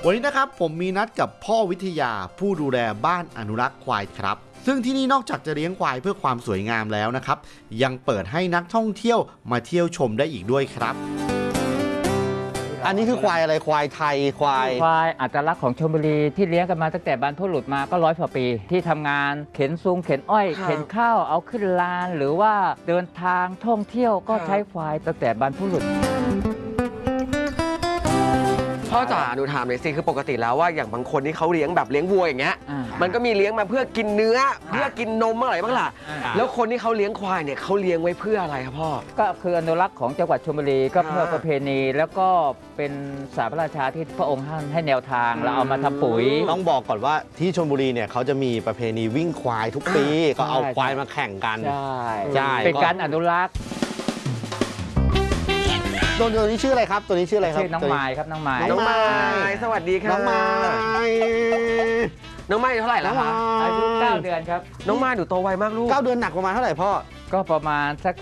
วันนี้นะครับผมมีนัดกับพ่อวิทยาผู้ดูแลบ้านอนุรักษ์ควายครับซึ่งที่นี่นอกจากจะเลี้ยงควายเพื่อความสวยงามแล้วนะครับยังเปิดให้นักท่องเที่ยวมาเที่ยวชมได้อีกด้วยครับอันนี้คือควายอะไรควายไทยควายอัตลักษณ์ของชลบุรีที่เลี้ยงกันมาตั้งแต่บรรพบุรุษมาก็100 กว่าปีที่ทำงานเข็นซุงเข็นอ้อยเข็นข้าวเอาขึ้นลานหรือว่าเดินทางท่องเที่ยวก็ใช้ควายตั้งแต่บรรพบุรุษพ่อจ๋าหนูถามเลยสิคือปกติแล้วว่าอย่างบางคนที่เขาเลี้ยงแบบเลี้ยงวัวอย่างเงี้ยมันก็มีเลี้ยงมาเพื่อกินเนื้อเพื่อกินนมอะไรบ้างล่ะแล้วคนที่เขาเลี้ยงควายเนี่ยเขาเลี้ยงไว้เพื่ออะไรครับพ่อก็คืออนุรักษ์ของจังหวัดชลบุรีก็เพื่อประเพณีแล้วก็เป็นสารพระราชาที่พระองค์ท่านให้แนวทางแล้วเอามาทำปุ๋ยต้องบอกก่อนว่าที่ชลบุรีเนี่ยเขาจะมีประเพณีวิ่งควายทุกปีก็เอาควายมาแข่งกันใช่เป็นการอนุรักษ์ตัวนี้ชื่ออะไรครับตัวนี้ชื่ออะไรครับชื่อน้องไม้ครับน้องไม้สวัสดีค่ะน้องไม้เท่าไหร่แล้วคะอายุ9 เดือนครับน้องไม้หนูโตไวมากลูก 9 เดือนหนักประมาณเท่าไหร่พ่อก็ประมาณสัก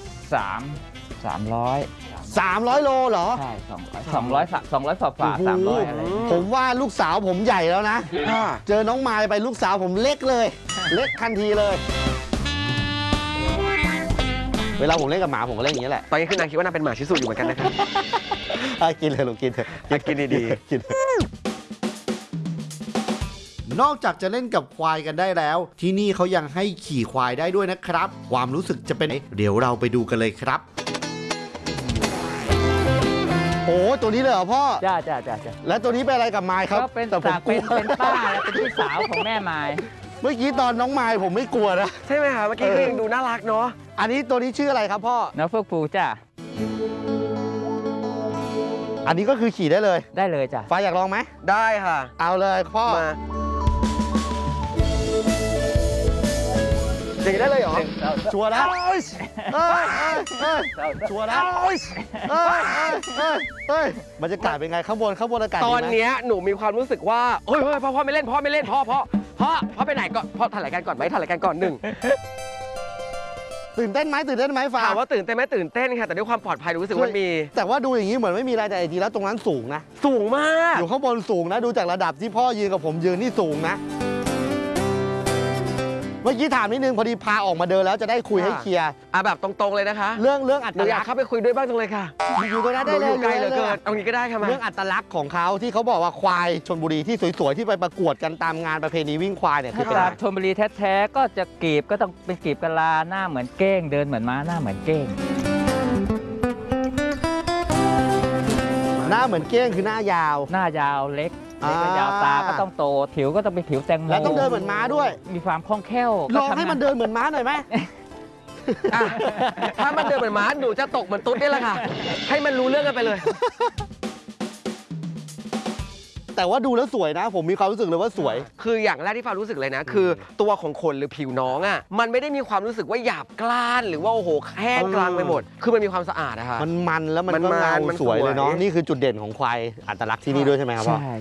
300 โลเหรอใช่200ฝ่า300อะไรผมว่าลูกสาวผมใหญ่แล้วนะเจอน้องไม้ไปลูกสาวผมเล็กเลยเล็กทันทีเลยเวลาผมเล่นกับหมาผมก็เล่นอย่างนี้แหละตอนนี้คือนางคิดว่านางเป็นหมาชิสุอยู่เหมือนกันนะครับกินเลยลูกกินเถอะกินดีๆกินนอกจากจะเล่นกับควายกันได้แล้วที่นี่เขายังให้ขี่ควายได้ด้วยนะครับความรู้สึกจะเป็นเดี๋ยวเราไปดูกันเลยครับโอ้ตัวนี้เลยเหรอพ่อจ้าแล้วตัวนี้เป็นอะไรกับไม้ครับก็เป็นป้าและเป็นพี่สาวของแม่ไม้เมื่อกี้ตอนน้องไม้ผมไม่กลัวนะใช่ไหมคะเมื่อกี้ก็ยังดูน่ารักเนาะอันนี้ตัวนี้ชื่ออะไรครับพ่อน้องเฟื่องฟูจ้าอันนี้ก็คือขี่ได้เลยจ้ะฟ้าอยากลองไหมได้ค่ะเอาเลยพ่อมาขี่ได้เลยเหรอชัวร์นะชัวร์นะบรรยากาศเป็นไงข้างบนอากาศตอนนี้หนูมีความรู้สึกว่าเฮ้ยพ่อไม่เล่นพ่อไปไหนก่อนพ่อถ่ายรายการก่อนไหมถ่ายรายการก่อนตื่นเต้นไหมฟ้าถามว่าตื่นเต้นไหมตื่นเต้นค่ะแต่ด้วยความปลอดภัยรู้สึกว่ามีแต่ว่าดูอย่างนี้เหมือนไม่มีอะไรแต่จริงแล้วตรงนั้นสูงนะสูงมากอยู่ข้างบนสูงนะดูจากระดับที่พ่อยืนกับผมยืนนี่สูงนะเมื่อกี้ถามนิดนึงพอดีพาออกมาเดินแล้วจะได้คุยให้เคลียร์แบบตรงๆเลยนะคะเรื่องอัตลักษณ์อยากเข้าไปคุยด้วยบ้างจังเลยค่ะอยู่ตรงนั้นได้เลยไกลเหลือเกินเอางี้ก็ได้ค่ะเรื่องอัตลักษณ์ของเขาที่เขาบอกว่าควายชลบุรีที่สวยๆที่ไปประกวดกันตามงานประเพณีวิ่งควายเนี่ยคือเป็นชลบุรีแท้ๆก็จะกีบก็ต้องเป็นกีบกะลาหน้าเหมือนเก้งเดินเหมือนม้าหน้าเหมือนเก้งหน้าเหมือนเก้งคือหน้ายาวเล็กยาวตาก็ต้องโตผิวก็ต้องเป็นผิวแตงโมแล้วต้องเดินเหมือนม้าด้วยมีความคล่องแคล่วลองให้มันเดินเหมือนม้าหน่อยไหมถ้ามันเดินเหมือนม้าหนูจะตกเหมือนตุ๊ดนี่แหละค่ะให้มันรู้เรื่องกันไปเลยแต่ว่าดูแล้วสวยนะผมมีความรู้สึกเลยว่าสวยคืออย่างแรกที่ฟ้ารู้สึกเลยนะคือตัวของขนหรือผิวน้องอ่ะมันไม่ได้มีความรู้สึกว่าหยาบกร้านหรือว่าโอ้โหแห้งกลางไปหมดคือมันมีความสะอาดนะคะมันแล้วมันก็เงาสวยเลยเนาะนี่คือจุดเด่นของควายอัตลักษณ์ที่นี่ด้วยใช่ไหมครับพ่อ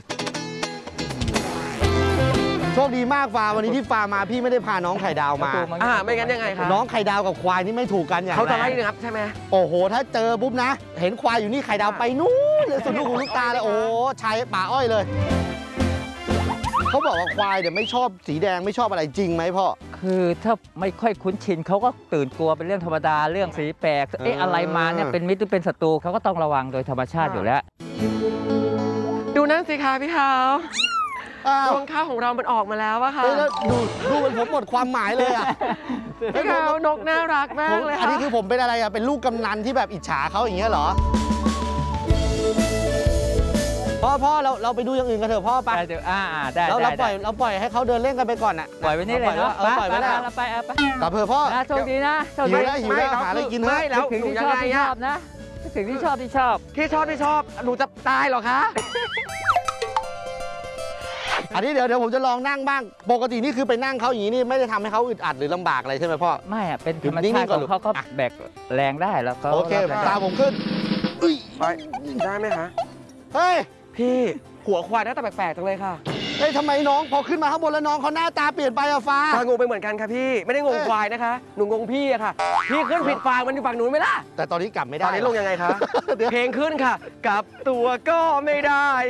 โชคดีมากฟ้าวันนี้ที่ฟ้ามาพี่ไม่ได้พาน้องไข่ดาวมาไม่งั้นยังไงคะน้องไข่ดาวกับควายนี่ไม่ถูกกันอย่างเขาจะไล่นะครับใช่ไหมโอ้โหถ้าเจอปุ๊บนะเห็นควายอยู่นี่ไข่ดาวไปนู้นเลยสุดลูกหูลูกตาเลยโอ้ชายป่าอ้อยเลยเขาบอกว่าควายเดี๋ยวไม่ชอบสีแดงไม่ชอบอะไรจริงไหมพ่อคือถ้าไม่ค่อยคุ้นชินเขาก็ตื่นกลัวเป็นเรื่องธรรมดาเรื่องสีแปลกอะไรมาเนี่ยเป็นมิตรหรือเป็นศัตรูเขาก็ต้องระวังโดยธรรมชาติอยู่แล้วดูนั่นสิคะพี่เขารวงข้าวของเรามันออกมาแล้วอะค่ะดูมันผมหมดความหมายเลยอะพี่เขานกน่ารักมากเลยอันนี้คือผมเป็นอะไรอะเป็นลูกกำนันที่แบบอิจฉาเขาอย่างเงี้ยเหรอพ่อเราไปดูอย่างอื่นกันเถอะพ่อไปได้เราปล่อยให้เขาเดินเล่นกันไปก่อนอ่ะปล่อยไว้นี่เลยเนาะปล่อยไว้แล้วไปกลับเถอะพ่อโชคดีนะหิวแล้วหาอะไรกินเถอะแล้วถึงที่ชอบนะถึงที่ชอบหนูจะตายหรอคะอันนี้เดี๋ยวผมจะลองนั่งบ้างปกตินี่คือไปนั่งเขาอย่างนี้นี่ไม่ได้ทำให้เขาอึดอัดหรือลำบากอะไรใช่ไหมพ่อไม่อะเป็นธรรมชาติของเขาก็แบกแรงได้แล้วก็โอเคตาผมขึ้นไปได้ไหมคะเฮ้ยพี่หัวควายหน้าตาแปลกๆจังเลยค่ะเฮ้ยทำไมน้องพอขึ้นมาข้างบนแล้วน้องเขาหน้าตาเปลี่ยนไปอะฟ้างงไปเหมือนกันค่ะพี่ไม่ได้งงควายนะคะหนูงงพี่อะค่ะพี่ขึ้นผิดฟางมันอยู่ฝั่งหนูไม่ล่ะแต่ตอนนี้กลับไม่ได้ตอนนี้ลงยังไงคะเพลงขึ้นค่ะกลับตัวก็ไม่ได้